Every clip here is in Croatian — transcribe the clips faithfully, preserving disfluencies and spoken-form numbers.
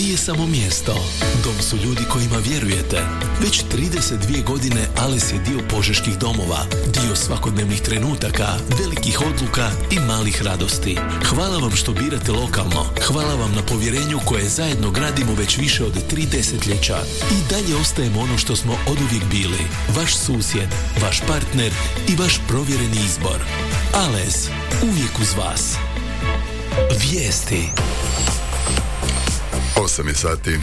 nije samo mjesto. Dom su ljudi kojima vjerujete. Već trideset dvije godine Ales je dio požeških domova, dio svakodnevnih trenutaka, velikih odluka i malih radosti. Hvala vam što birate lokalno. Hvala vam na povjerenju koje zajedno gradimo već više od tri desetljeća. I dalje ostajemo ono što smo oduvijek bili. Vaš susjed, vaš partner i vaš provjereni izbor. Ales, uvijek uz vas. Vijesti. osam je sati.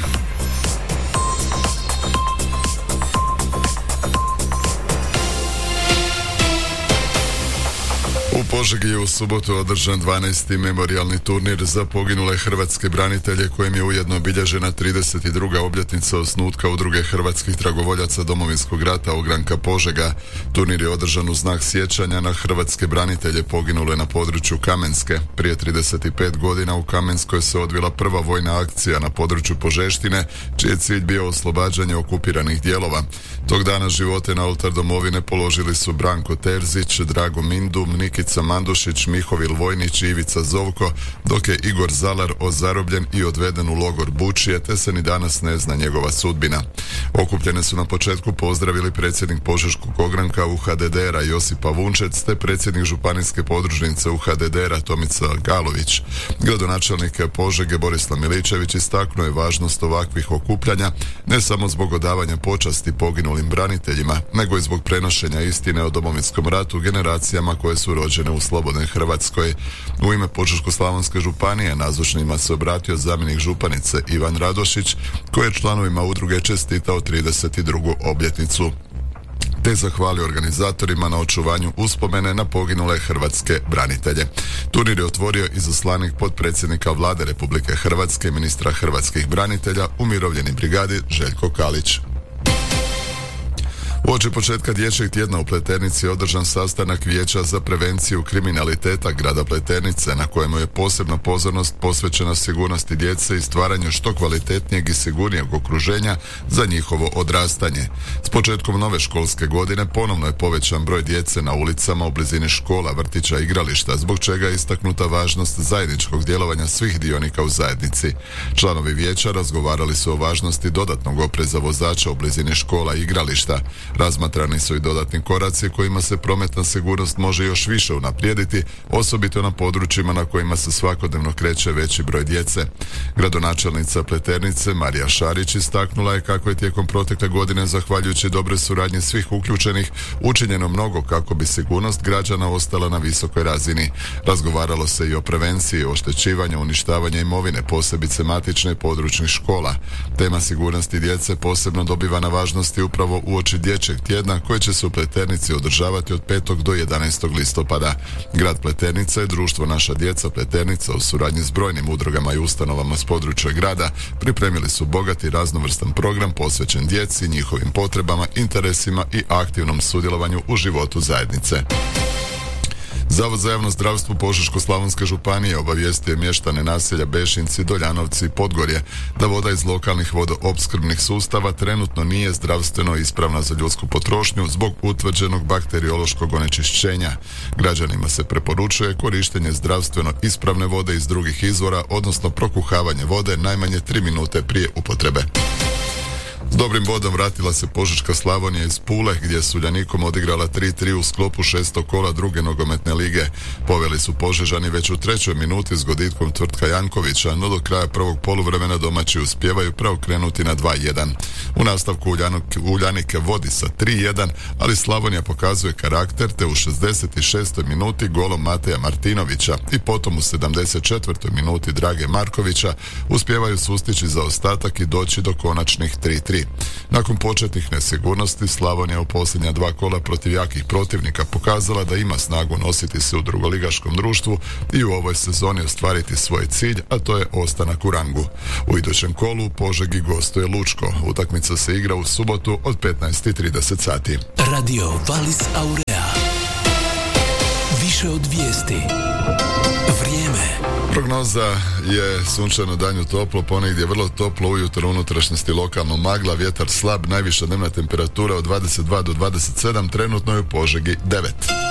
U Požegi je u subotu održan dvanaesti memorijalni turnir za poginule hrvatske branitelje, kojem je ujedno obilježena trideset druga obljetnica osnutka Udruge hrvatskih dragovoljaca Domovinskog rata Ogranka Požega. Turnir je održan u znak sjećanja na hrvatske branitelje poginule na području Kamenske. Prije trideset pet godina u Kamenskoj se odvila prva vojna akcija na području Požeštine, čiji je cilj bio oslobađanje okupiranih dijelova. Tog dana živote na oltar domovine položili su Branko Terzić, Drago Mindum, Nikica Mandušić, Mihovil Vojnić i Ivica Zovko, dok je Igor Zalar ozarobljen i odveden u logor Bučije, te se ni danas ne zna njegova sudbina. Okupljene su na početku pozdravili predsjednik Požeškog ogranka U H D D R-a Josipa Vunčec, te predsjednik županijske podružnice U H D D R-a Tomica Galović. Gradonačelnik Požege Borislav Miličević istaknuo je važnost ovakvih okupljanja, ne samo zbog odavanja počasti poginulim braniteljima, nego i zbog prenošenja istine o Domovinskom ratu generacijama koje su rođene u slobodnoj Hrvatskoj. U ime Požeško-slavonske županije nazočnima se obratio zamjenik županice Ivan Radošić, koji je članovima udruge čestitao trideset drugu obljetnicu, te zahvalio organizatorima na očuvanju uspomene na poginule hrvatske branitelje. Turnir je otvorio izaslanik potpredsjednika Vlade Republike Hrvatske, ministra hrvatskih branitelja, umirovljeni brigadi Željko Kalić. Uoči početka dječjeg tjedna u Pleternici je održan sastanak Vijeća za prevenciju kriminaliteta grada Pleternice, na kojemu je posebna pozornost posvećena sigurnosti djece i stvaranju što kvalitetnijeg i sigurnijeg okruženja za njihovo odrastanje. S početkom nove školske godine ponovno je povećan broj djece na ulicama u blizini škola, vrtića i igrališta, zbog čega je istaknuta važnost zajedničkog djelovanja svih dionika u zajednici. Članovi vijeća razgovarali su o važnosti dodatnog opreza vozača u blizini škola i igrališta. Razmatrani su i dodatni koraci kojima se prometna sigurnost može još više unaprijediti, osobito na područjima na kojima se svakodnevno kreće veći broj djece. Gradonačelnica Pleternice Marija Šarić istaknula je kako je tijekom protekle godine, zahvaljujući dobre suradnje svih uključenih, učinjeno mnogo kako bi sigurnost građana ostala na visokoj razini. Razgovaralo se i o prevenciji, oštećivanju, uništavanja imovine, posebice matične i područnih škola. Tema sigurnosti djece posebno dobiva na važnosti upravo uoči dječjeg tjedna koji će se u Pleternici održavati od petog do jedanaestog listopada. Grad Pleternica i društvo Naša djeca Pleternica u suradnji s brojnim udrugama i ustanovama s područja grada pripremili su bogati raznovrstan program posvećen djeci, njihovim potrebama, interesima i aktivnom sudjelovanju u životu zajednice. Zavod za javno zdravstvo Požeško-slavonske županije obavijestio je mještane naselja Bešinci, Doljanovci i Podgorje da voda iz lokalnih vodoopskrbnih sustava trenutno nije zdravstveno ispravna za ljudsku potrošnju zbog utvrđenog bakteriološkog onečišćenja. Građanima se preporučuje korištenje zdravstveno ispravne vode iz drugih izvora, odnosno prokuhavanje vode najmanje tri minute prije upotrebe. S dobrim vodom vratila se Požeška Slavonija iz Pule, gdje je s Uljanikom odigrala tri tri u sklopu šestog kola druge nogometne lige. Poveli su Požežani već u trećoj minuti s goditkom Tvrtka Jankovića, no do kraja prvog poluvremena domaći uspijevaju preokrenuti na dva jedan. U nastavku Uljanik, Uljanik vodi sa tri jedan, ali Slavonija pokazuje karakter, te u šezdeset šestoj minuti golom Mateja Martinovića i potom u sedamdeset četvrtoj minuti Drage Markovića uspijevaju sustići zaostatak i doći do konačnih tri tri. Nakon početnih nesigurnosti, Slavonija u posljednja dva kola protiv jakih protivnika pokazala da ima snagu nositi se u drugoligaškom društvu i u ovoj sezoni ostvariti svoj cilj, a to je ostanak u rangu. U idućem kolu u Požegi gostuje Lučko. Utakmica se igra u subotu od petnaest i trideset sati. Radio Valis Aurea. Više od vijesti. Vrijeme. Prognoza je sunčano, danju toplo, ponegdje vrlo toplo, ujutro unutrašnjosti lokalno magla, vjetar slab, najviša dnevna temperatura od dvadeset dva do dvadeset sedam, trenutno je u Požegi devet.